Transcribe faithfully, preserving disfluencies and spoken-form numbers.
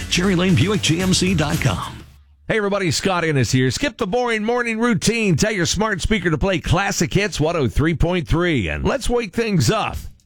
cherry lane buick g m c dot com. Hey everybody, Scott Ennis here. Skip the boring morning routine. Tell your smart speaker to play classic hits one oh three point three. And let's wake things up